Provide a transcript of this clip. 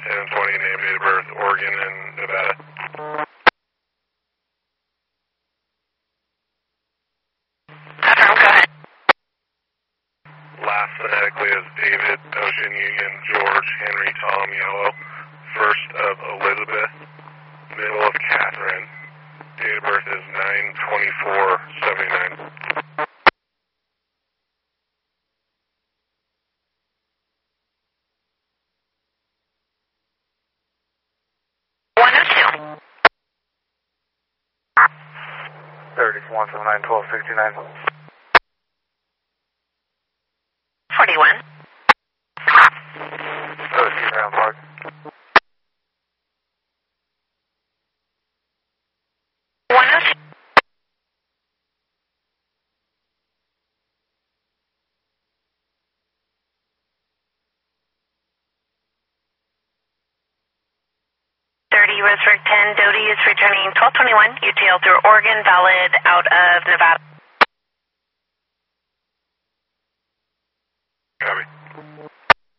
10/20, name, date of birth, Oregon and Nevada. Affirm, go ahead. Last phonetically is David, Ocean, Union, George, Henry, Tom, Yellow. First of Elizabeth, middle of Catherine. Date of birth is 9/24/79. One from 9/12/69. 41. Round Park. US Route 10, Doty is returning 1221, UTL through Oregon, valid out of Nevada.